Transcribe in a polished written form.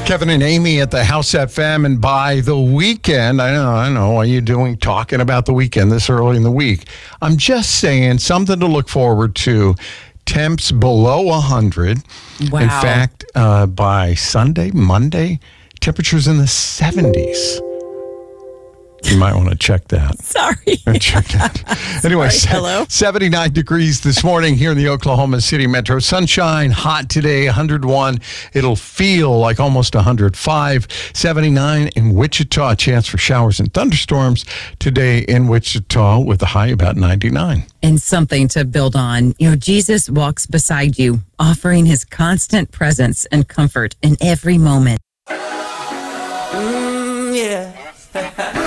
Kevin and Amy at the House FM, and by the weekend, I know, what are you doing talking about the weekend this early in the week? I'm just saying something to look forward to. Temps below 100. Wow. In fact, by Sunday, Monday, temperatures in the 70s. You might want to check that. Sorry. Check that. Anyway, hello. 79 degrees this morning here in the Oklahoma City metro. Sunshine, hot today, 101. It'll feel like almost 105. 79 in Wichita. A chance for showers and thunderstorms today in Wichita with a high about 99. And something to build on. Jesus walks beside you, offering his constant presence and comfort in every moment. Yeah.